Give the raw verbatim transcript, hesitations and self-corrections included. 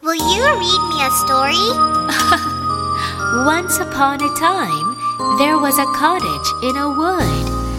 Will you read me a story? Once upon a time, there was a cottage in a wood.